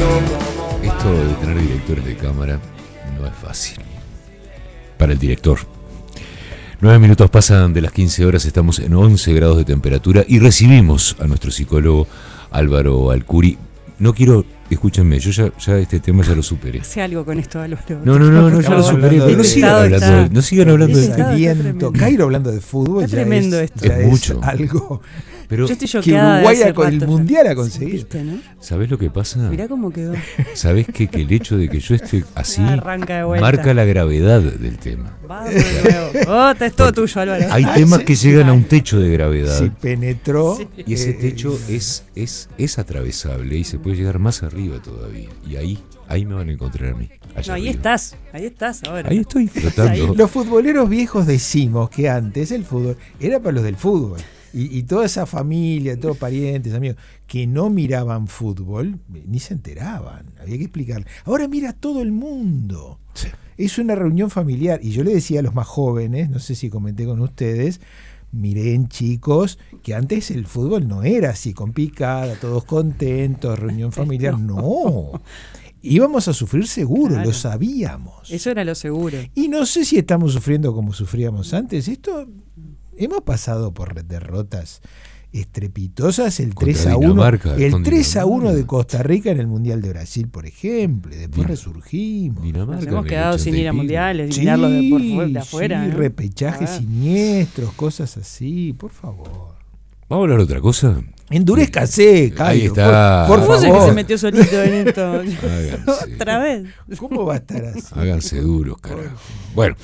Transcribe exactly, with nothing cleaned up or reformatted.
Esto de tener directores de cámara no es fácil. Para el director. Nueve minutos pasan de las quince horas, estamos en once grados de temperatura y recibimos a nuestro psicólogo Álvaro Alcuri. No quiero, escúchenme, yo ya, ya este tema ya lo superé. Hace algo con esto, Álvaro. No, no, no, no, ya lo superé. De, No sigan hablando, de, no sigan hablando de aliento. Cairo hablando de fútbol. Está ya tremendo es, esto. Ya Es mucho. Es algo Pero yo estoy que choqueada Uruguay de hace con el rato, mundial ya. ha conseguido. ¿Viste, no? ¿Sabés lo que pasa? Mirá cómo quedó. ¿Sabés que, que el hecho de que yo esté así Arranca de vuelta. marca la gravedad del tema? Vamos de nuevo. Oh, está, es todo Porque tuyo, Álvaro. Hay temas que llegan a un techo de gravedad. Si penetró. Sí. Y ese eh, techo es, es, es atravesable y se puede llegar más arriba todavía. Y ahí, ahí me van a encontrar a mí. Allá No, ahí arriba. estás. Ahí estás ahora. Ahí estoy tratando. Los futboleros viejos decimos que antes el fútbol era para los del fútbol. Y, y toda esa familia, todos parientes, amigos, que no miraban fútbol, ni se enteraban. Había que explicarle. Ahora mira todo el mundo. Sí. Es una reunión familiar. Y yo le decía a los más jóvenes, no sé si comenté con ustedes, miren chicos, que antes el fútbol no era así, con picada, todos contentos, reunión familiar. No. Íbamos a sufrir seguro, Claro. lo sabíamos. Eso era lo seguro. Y no sé si estamos sufriendo como sufríamos antes. Esto hemos pasado por derrotas estrepitosas, el Contra tres a uno, Dinamarca, el con tres a uno Dinamarca. de Costa Rica en el Mundial de Brasil, por ejemplo, y después Din- resurgimos. Dinamarca Nos hemos en el quedado sin ir a ochenta y pico. mundiales, Sí, eliminarlos de, por fu- de afuera. sí, ¿no? repechajes Ah. siniestros, cosas así, por favor. ¿Vamos a hablar de otra cosa? Endurezcase, Caio, Ahí está. por, por ¿Cómo sé que favor. se metió solito en esto? Háganse, Otra vez. ¿Cómo va a estar así? háganse duros, carajo. Bueno,